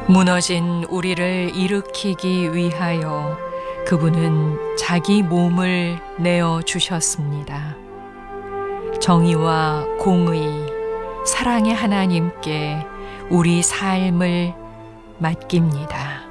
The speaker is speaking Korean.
무너진 우리를 일으키기 위하여 그분은 자기 몸을 내어 주셨습니다. 정의와 공의, 사랑의 하나님께 우리 삶을 맡깁니다.